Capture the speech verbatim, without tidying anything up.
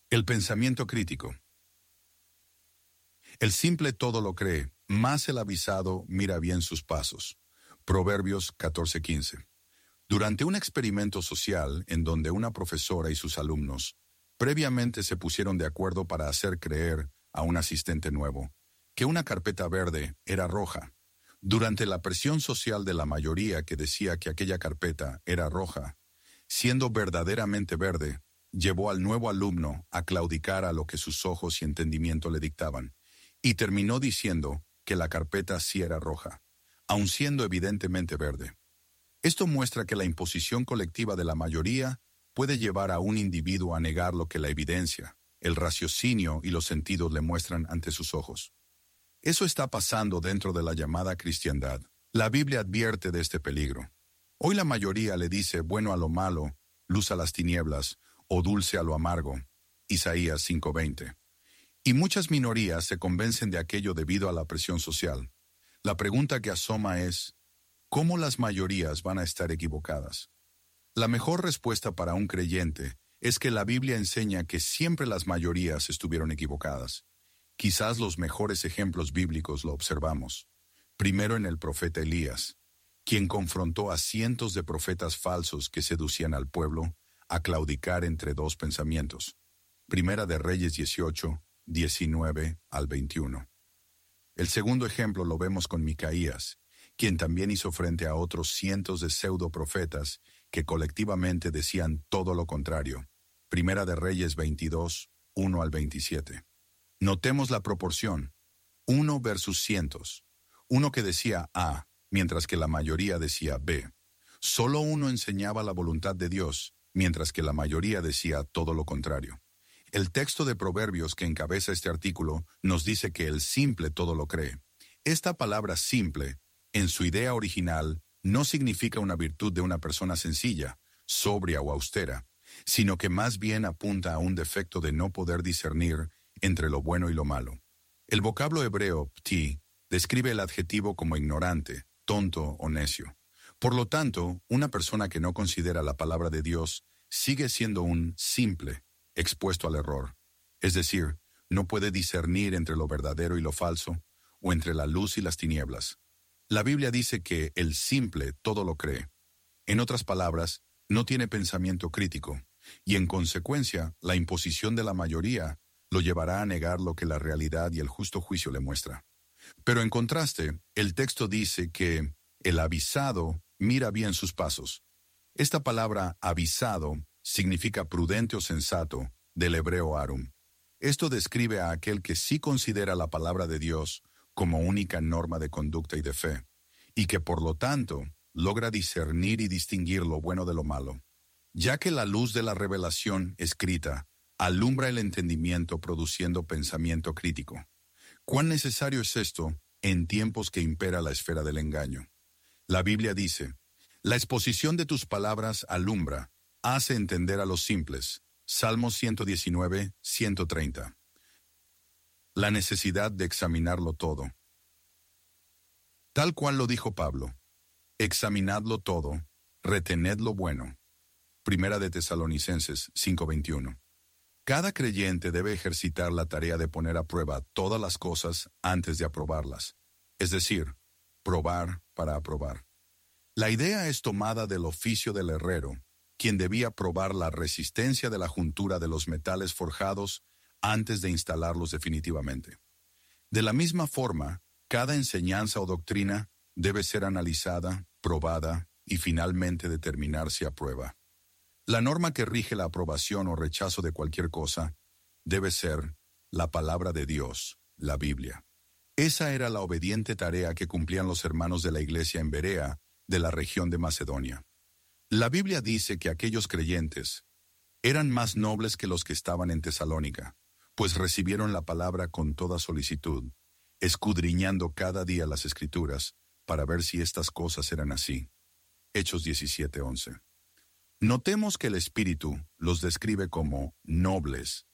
El pensamiento crítico. El simple todo lo cree, mas el avisado mira bien sus pasos. Proverbios catorce quince. Durante un experimento social en donde una profesora y sus alumnos previamente se pusieron de acuerdo para hacer creer a un asistente nuevo que una carpeta verde era roja, durante la presión social de la mayoría que decía que aquella carpeta era roja, siendo verdaderamente verde, llevó al nuevo alumno a claudicar a lo que sus ojos y entendimiento le dictaban, y terminó diciendo que la carpeta sí era roja, aun siendo evidentemente verde. Esto muestra que la imposición colectiva de la mayoría puede llevar a un individuo a negar lo que la evidencia, el raciocinio y los sentidos le muestran ante sus ojos. Eso está pasando dentro de la llamada cristiandad. La Biblia advierte de este peligro. Hoy la mayoría le dice bueno a lo malo, luz a las tinieblas, o dulce a lo amargo. Isaías cinco veinte. Y muchas minorías se convencen de aquello debido a la presión social. La pregunta que asoma es, ¿cómo las mayorías van a estar equivocadas? La mejor respuesta para un creyente es que la Biblia enseña que siempre las mayorías estuvieron equivocadas. Quizás los mejores ejemplos bíblicos lo observamos. Primero en el profeta Elías, quien confrontó a cientos de profetas falsos que seducían al pueblo a claudicar entre dos pensamientos. Primera de Reyes dieciocho, diecinueve al veintiuno. El segundo ejemplo lo vemos con Micaías, quien también hizo frente a otros cientos de pseudoprofetas que colectivamente decían todo lo contrario. Primera de Reyes veintidós, uno al veintisiete. Notemos la proporción, uno versus cientos. Uno que decía A, mientras que la mayoría decía B. Solo uno enseñaba la voluntad de Dios, mientras que la mayoría decía todo lo contrario. El texto de Proverbios que encabeza este artículo nos dice que el simple todo lo cree. Esta palabra simple, en su idea original, no significa una virtud de una persona sencilla, sobria o austera, sino que más bien apunta a un defecto de no poder discernir entre lo bueno y lo malo. El vocablo hebreo pti describe el adjetivo como ignorante, tonto o necio. Por lo tanto, una persona que no considera la palabra de Dios sigue siendo un simple, expuesto al error. Es decir, no puede discernir entre lo verdadero y lo falso, o entre la luz y las tinieblas. La Biblia dice que el simple todo lo cree. En otras palabras, no tiene pensamiento crítico, y en consecuencia, la imposición de la mayoría lo llevará a negar lo que la realidad y el justo juicio le muestra. Pero en contraste, el texto dice que el avisado mira bien sus pasos. Esta palabra avisado significa prudente o sensato, del hebreo arum. Esto describe a aquel que sí considera la palabra de Dios como única norma de conducta y de fe, y que por lo tanto logra discernir y distinguir lo bueno de lo malo, ya que la luz de la revelación escrita alumbra el entendimiento produciendo pensamiento crítico. ¿Cuán necesario es esto en tiempos que impera la esfera del engaño? La Biblia dice, la exposición de tus palabras alumbra, hace entender a los simples. Salmos ciento diecinueve, ciento treinta. La necesidad de examinarlo todo. Tal cual lo dijo Pablo, examinadlo todo, retened lo bueno. Primera de Tesalonicenses cinco veintiuno. Cada creyente debe ejercitar la tarea de poner a prueba todas las cosas antes de aprobarlas, es decir, probar para aprobar. La idea es tomada del oficio del herrero, quien debía probar la resistencia de la juntura de los metales forjados antes de instalarlos definitivamente. De la misma forma, cada enseñanza o doctrina debe ser analizada, probada y finalmente determinar si aprueba. La norma que rige la aprobación o rechazo de cualquier cosa debe ser la palabra de Dios, la Biblia. Esa era la obediente tarea que cumplían los hermanos de la iglesia en Berea, de la región de Macedonia. La Biblia dice que aquellos creyentes eran más nobles que los que estaban en Tesalónica, pues recibieron la palabra con toda solicitud, escudriñando cada día las Escrituras para ver si estas cosas eran así. Hechos diecisiete once. Notemos que el Espíritu los describe como nobles,